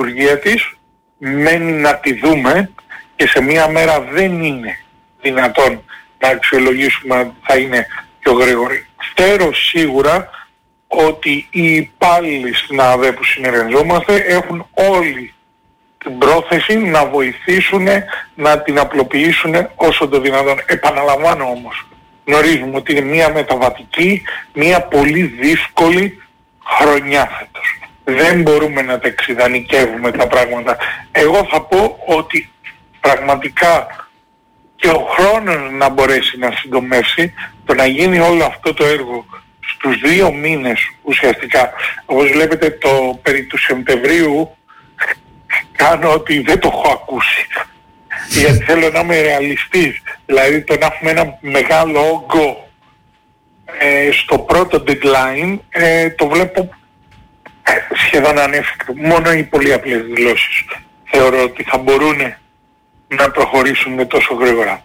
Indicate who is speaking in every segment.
Speaker 1: λειτουργία της, μένει να τη δούμε και σε μία μέρα δεν είναι δυνατόν να αξιολογήσουμε αν θα είναι πιο γρήγορη. Ξέρω σίγουρα ότι οι υπάλληλοι στην ΑΔΕ που συνεργαζόμαστε έχουν όλοι την πρόθεση να βοηθήσουν να την απλοποιήσουν όσο το δυνατόν. Επαναλαμβάνω όμως, γνωρίζουμε ότι είναι μια μεταβατική, μια πολύ δύσκολη χρονιά φέτος. Δεν μπορούμε να τα εξειδανικεύουμε τα πράγματα. Εγώ θα πω ότι πραγματικά και ο χρόνος να μπορέσει να συντομεύσει, το να γίνει όλο αυτό το έργο στους 2 μήνες ουσιαστικά. Όπως βλέπετε το περί του Σεπτεμβρίου κάνω ότι δεν το έχω ακούσει. Γιατί θέλω να είμαι ρεαλιστής. Δηλαδή το να έχουμε ένα μεγάλο όγκο στο πρώτο deadline το βλέπω σχεδόν ανέφικτο. Μόνο οι πολύ απλές δηλώσεις θεωρώ ότι θα μπορούν να προχωρήσουν τόσο γρήγορα.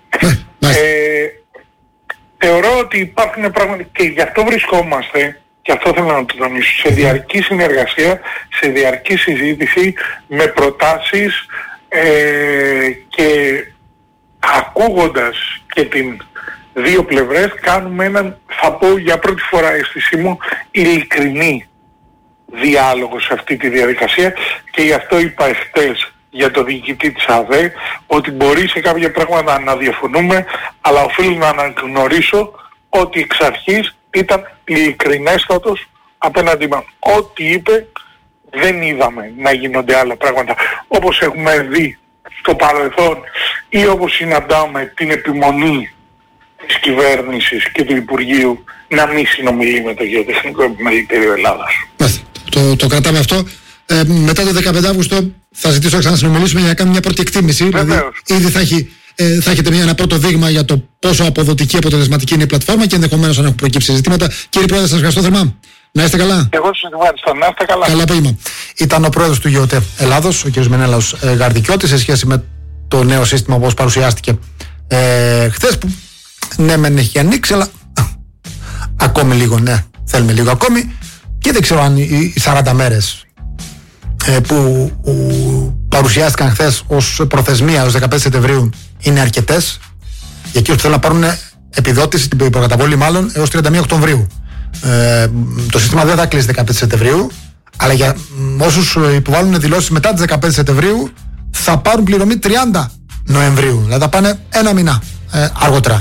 Speaker 1: Θεωρώ ότι υπάρχουν πράγματα και γι' αυτό βρισκόμαστε, και αυτό θέλω να το τονίσω, σε διαρκή συνεργασία, σε διαρκή συζήτηση με προτάσεις και ακούγοντας και την δύο πλευρές κάνουμε έναν, θα πω για πρώτη φορά αίσθησή μου, ειλικρινή διάλογο σε αυτή τη διαδικασία, και γι' αυτό είπα εχθές για το διοικητή της ΑΔΕ ότι μπορεί σε κάποια πράγματα να διαφωνούμε, αλλά οφείλω να αναγνωρίσω ότι εξ αρχής ήταν ειλικρινέστατος απέναντι μας. Ό,τι είπε δεν είδαμε να γίνονται άλλα πράγματα όπως έχουμε δει στο παρελθόν ή όπως συναντάμε την επιμονή της κυβέρνησης και του Υπουργείου να μην συνομιλεί με το Γεωτεχνικό Επιμελητήριο Ελλάδας.
Speaker 2: Το κρατάμε αυτό. Μετά το 15 Αύγουστο θα ζητήσω να ξανασυνομιλήσουμε για να κάνουμε μια πρώτη εκτίμηση. Δηλαδή, ήδη θα έχετε ένα πρώτο δείγμα για το πόσο αποδοτική, αποτελεσματική είναι η πλατφόρμα και ενδεχομένως αν έχουν προκύψει ζητήματα. Κύριε Πρόεδρε, σας ευχαριστώ θερμά. Να είστε καλά.
Speaker 1: Εγώ σας ευχαριστώ. Να είστε καλά.
Speaker 2: Καλό απόγευμα. Ήταν ο πρόεδρος του ΓΕΟΤΕ Ελλάδος, ο κ. Μενέλαος Γαρδικιώτης, σε σχέση με το νέο σύστημα όπως παρουσιάστηκε χθες, που ναι, μεν έχει ανοίξει, αλλά ακόμη λίγο, ναι, θέλουμε λίγο ακόμη. Και δεν ξέρω αν οι 40 μέρες που παρουσιάστηκαν χθες ως προθεσμία ως 15 Σεπτεμβρίου είναι αρκετές για εκείνους που θέλουν να πάρουν επιδότηση, την προκαταβολή μάλλον, έως 31 Οκτωβρίου. Το σύστημα δεν θα κλείσει 15 Σεπτεμβρίου, αλλά για όσους υποβάλλουν δηλώσεις μετά τις 15 Σεπτεμβρίου θα πάρουν πληρωμή 30 Νοεμβρίου, δηλαδή θα πάνε ένα μήνα αργότερα.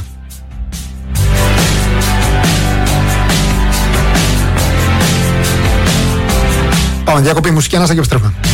Speaker 2: Πάμε διακοπή μουσική, ανάσα και επιστρέφουμε.